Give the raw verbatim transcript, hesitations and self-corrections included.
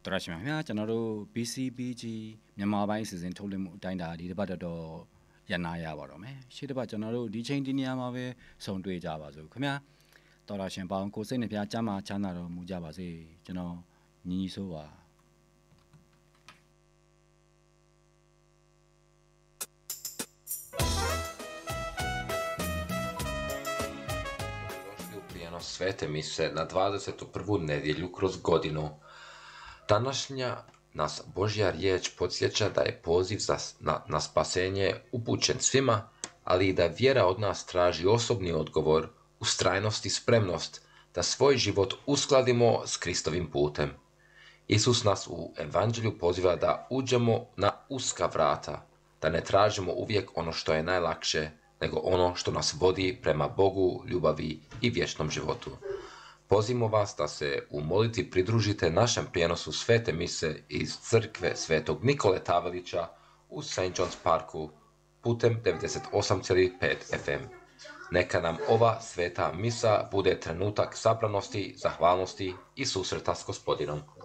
တော်ရရှိမှာခင်ဗျာကျွန်တော်တို့ B C B G မြန်မာပိုင်းစီစဉ်ထုတ်လွှင့်မှုအတိုင်းအတာဒီတစ်ပတ်တော့ရန်နာရပါတော့မယ်ရှေ့တစ်ပတ်ကျွန်တော်တို့ဒီချိန်ဒီနေရာမှာပဲဆုံတွေ့ကြပါစို့ခင်ဗျာတော်ရရှင်ပေါင်းကိုစိတ်နှပြကျမ်းမာချမ်းသာတော်မူကြပါစေကျွန်တော်ညီညီဆိုးပါ Svete mise na dvadeset prvu nedjelju kroz godinu. Današnja nas Božja riječ podsjeća da je poziv za, na, na spasenje upućen svima, ali i da vjera od nas traži osobni odgovor, ustrajnost i spremnost da svoj život uskladimo s Kristovim putem. Isus nas u evanđelju poziva da uđemo na uska vrata, da ne tražimo uvijek ono što je najlakše, nego ono što nas vodi prema Bogu, ljubavi i vječnom životu. Pozivamo vas da se u molitvi pridružite našem prijenosu Svete mise iz crkve Svetog Nikole Tavelića u Saint John's Parku putem devedeset osam zarez pet F M. Neka nam ova sveta misa bude trenutak sabranosti, zahvalnosti i susreta s Gospodinom.